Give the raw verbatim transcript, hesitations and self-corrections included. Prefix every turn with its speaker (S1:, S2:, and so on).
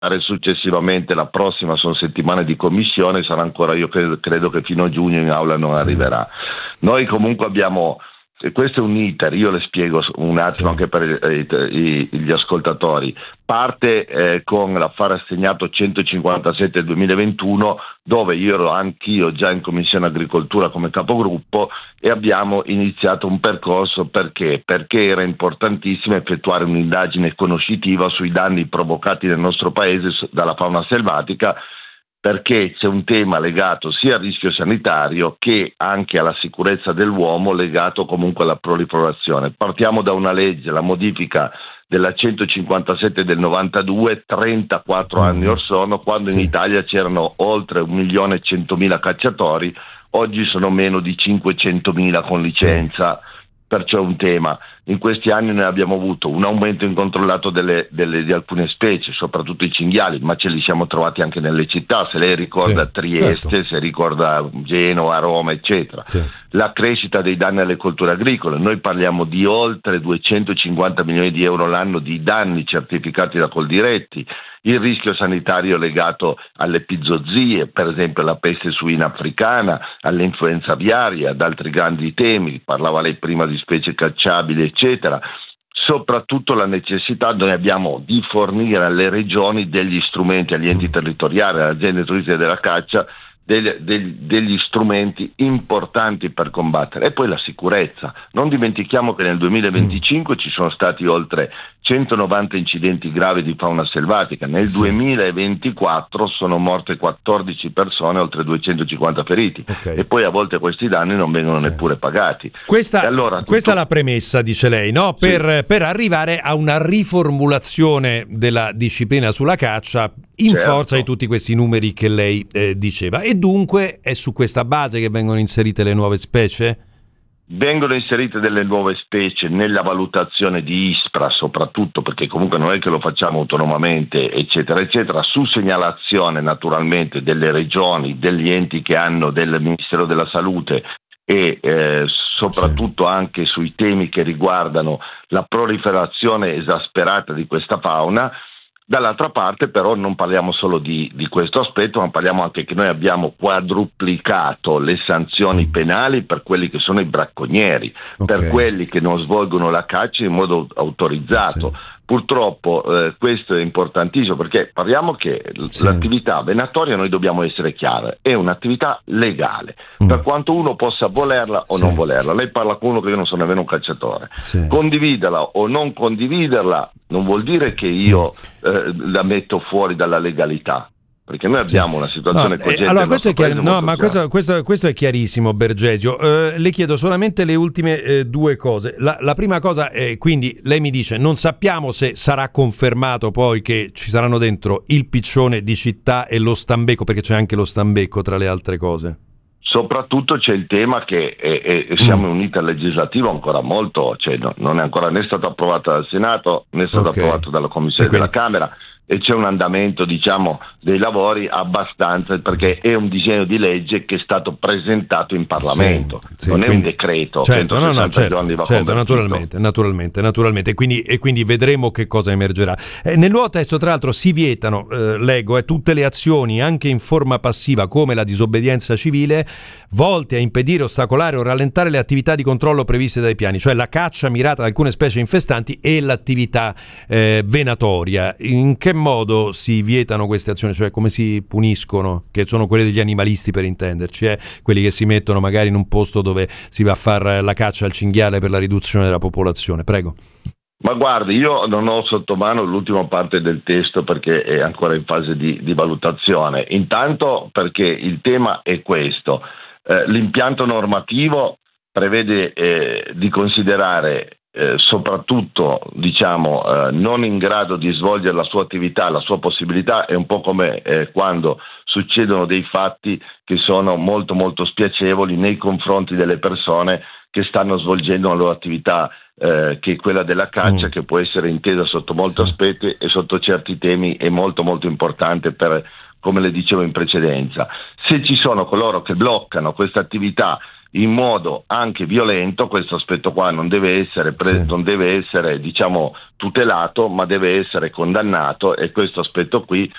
S1: successivamente. La prossima sono settimane di commissione, sarà ancora, io credo, credo che fino a giugno in aula non sì. arriverà. Noi comunque abbiamo, e questo è un iter, io le spiego un attimo sì. anche per i, i, gli ascoltatori. Parte eh, con l'affare assegnato centocinquantasette del duemilaventuno, dove io ero anch'io già in Commissione Agricoltura come capogruppo, e abbiamo iniziato un percorso. Perché? Perché era importantissimo effettuare un'indagine conoscitiva sui danni provocati nel nostro paese dalla fauna selvatica, perché c'è un tema legato sia al rischio sanitario che anche alla sicurezza dell'uomo, legato comunque alla proliferazione. Partiamo da una legge, la modifica della centocinquantasette del novantadue, trentaquattro mm. anni or sono, quando in sì. Italia c'erano oltre un milione e centomila cacciatori, oggi sono meno di cinquecentomila con licenza. Sì. Perciò è un tema. In questi anni noi abbiamo avuto un aumento incontrollato delle, delle, di alcune specie, soprattutto i cinghiali, ma ce li siamo trovati anche nelle città, se lei ricorda sì, Trieste, certo. se ricorda Genova, Roma, eccetera. Sì. La crescita dei danni alle colture agricole, noi parliamo di oltre duecentocinquanta milioni di euro l'anno di danni certificati da Coldiretti, il rischio sanitario legato alle epizoozie, per esempio la peste suina africana, all'influenza aviaria, ad altri grandi temi, parlava lei prima di specie cacciabili, eccetera. Soprattutto la necessità noi abbiamo di fornire alle regioni degli strumenti, agli enti territoriali, alle aziende turistiche della caccia, degli, degli, degli strumenti importanti per combattere. E poi la sicurezza. Non dimentichiamo che nel duemilaventicinque mm. ci sono stati oltre centonovanta incidenti gravi di fauna selvatica, nel sì. duemilaventiquattro sono morte quattordici persone, oltre duecentocinquanta feriti, okay. e poi a volte questi danni non vengono sì. neppure pagati.
S2: Questa,
S1: allora, tutto...
S2: questa è la premessa, dice lei, no? Per, sì. per arrivare a una riformulazione della disciplina sulla caccia in certo. forza di tutti questi numeri che lei eh, diceva, e dunque è su questa base che vengono inserite le nuove specie?
S1: Vengono inserite delle nuove specie nella valutazione di ISPRA, soprattutto perché comunque non è che lo facciamo autonomamente, eccetera, eccetera, su segnalazione naturalmente delle regioni, degli enti che hanno, del Ministero della Salute, e eh, soprattutto sì. anche sui temi che riguardano la proliferazione esasperata di questa fauna. Dall'altra parte però non parliamo solo di, di questo aspetto, ma parliamo anche che noi abbiamo quadruplicato le sanzioni penali per quelli che sono i bracconieri, okay. per quelli che non svolgono la caccia in modo autorizzato. Sì. Purtroppo eh, questo è importantissimo, perché parliamo che sì. l'attività venatoria, noi dobbiamo essere chiari, è un'attività legale, mm. per quanto uno possa volerla o sì. non volerla. Lei parla con uno che io non sono nemmeno un cacciatore. Sì. Condividerla o non condividerla non vuol dire che io eh, la metto fuori dalla legalità. Perché noi abbiamo una situazione
S2: no,
S1: cogente.
S2: Eh, allora, questo è, chiar- no, ma questo, questo, questo è chiarissimo, Bergesio. Eh, le chiedo solamente le ultime eh, due cose. La, la prima cosa è, quindi, lei mi dice, non sappiamo se sarà confermato poi che ci saranno dentro il piccione di città e lo stambecco, perché c'è anche lo stambecco tra le altre cose.
S1: Soprattutto c'è il tema che è, è, siamo mm. uniti al legislativo ancora molto, cioè no, non è ancora né stato approvato dal Senato né stato okay. approvato dalla Commissione quindi... della Camera, e c'è un andamento, diciamo, dei lavori abbastanza, perché è un disegno di legge che è stato presentato in Parlamento, sì, sì, non quindi, è un decreto.
S2: Certo, no, no, certo, certo naturalmente, naturalmente, naturalmente, e quindi, e quindi vedremo che cosa emergerà. Eh, nel nuovo testo, tra l'altro, si vietano, eh, leggo, eh, tutte le azioni, anche in forma passiva, come la disobbedienza civile, volte a impedire, ostacolare o rallentare le attività di controllo previste dai piani, cioè la caccia mirata ad alcune specie infestanti e l'attività eh, venatoria. In che modo si vietano queste azioni, cioè come si puniscono, che sono quelle degli animalisti per intenderci, eh? quelli che si mettono magari in un posto dove si va a fare la caccia al cinghiale per la riduzione della popolazione? Prego.
S1: Ma guardi, io non ho sotto mano l'ultima parte del testo perché è ancora in fase di, di valutazione. Intanto perché il tema è questo, eh, l'impianto normativo prevede eh, di considerare Eh, soprattutto diciamo eh, non in grado di svolgere la sua attività, la sua possibilità. È un po' come eh, quando succedono dei fatti che sono molto molto spiacevoli nei confronti delle persone che stanno svolgendo la loro attività, eh, che è quella della caccia, mm. che può essere intesa sotto molti aspetti e sotto certi temi è molto molto importante, per, come le dicevo in precedenza. Se ci sono coloro che bloccano questa attività in modo anche violento, questo aspetto qua non deve essere, pre- sì. non deve essere diciamo tutelato, ma deve essere condannato, e questo aspetto qui